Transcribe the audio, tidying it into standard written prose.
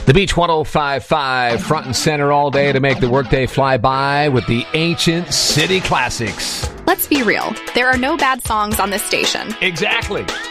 The Beach 105.5 front and center all day to make the workday fly by with the ancient city classics. Let's be real. There are no bad songs on this station. Exactly.